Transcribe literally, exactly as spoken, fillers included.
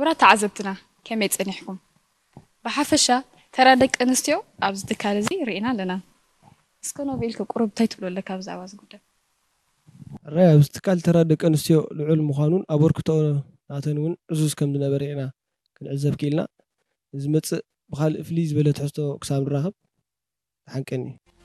ክቡራት ተዓዘብትና ከመይ ፀኒሕኩም ብሓፈሻ ተራ ደቂ ኣንስትዮ ኣብዚ ትካል እዚ ርኢና ኣለና እስከ ኖቤል ከቁርብ እንታይ ትብሉ ኣለካ ብዛዕባ እዚ ጉዳይ ራይ ኣብዚ ትካል ተራ ደቂ ኣንስትዮ ልዑል ምዃኑን ኣበርክቶ ናተን እውን ዕዙዝ ከም ዝነበረ ኢና ክንዕዘብ ክኢልና ዝመፅእ ብካልእ ፍልይ ዝበለ ትሕዝቶ ክሳብ ንራኸብ ተሓንቀኒ